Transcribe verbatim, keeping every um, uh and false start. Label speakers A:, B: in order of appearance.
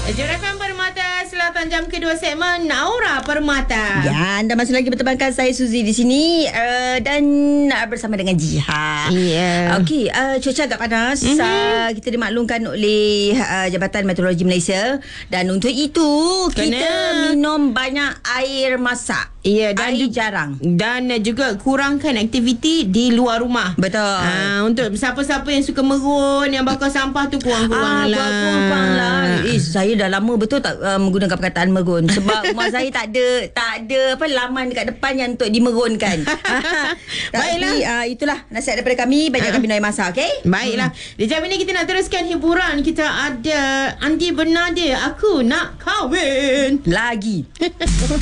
A: Juragan Permata Selatan jam kedua segmen Naura Permata.
B: Ya, anda masih lagi bertemankan saya Suzy di sini uh, dan uh, bersama dengan Jiha.
A: Ya. Yeah.
B: Okey, uh, cuaca agak panas. Mm-hmm. Uh, kita dimaklumkan oleh uh, Jabatan Meteorologi Malaysia dan untuk itu
A: Kena.
B: kita minum banyak air masak.
A: Ya, dan
B: air
A: ju-
B: jarang.
A: Dan juga kurangkan aktiviti di luar rumah.
B: Betul.
A: Ah, untuk siapa-siapa yang suka merun, yang bakar sampah tu kurang-kurang
B: Ah,
A: lah.
B: kurang-kurang lah. Eh, saya dah lama betul tak uh, menggunakan perkataan merun sebab rumah saya tak ada tak ada apa laman dekat depan yang untuk dimerunkan.
A: Baiklah.
B: Tapi uh, itulah nasihat daripada kami, banyakkan minum air masak, okey?
A: Baiklah. Di jam ini kita nak teruskan hiburan. Kita ada Andi Bernade, Aku Nak Kahwin.
B: Lagi.